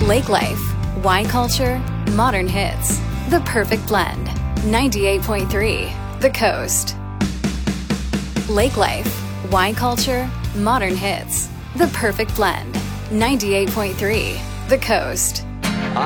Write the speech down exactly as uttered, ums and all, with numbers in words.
Lake Life, wine culture, modern hits. The perfect blend. ninety-eight point three, The Coast. Lake Life, wine culture, modern hits. The perfect blend. ninety-eight point three, The Coast.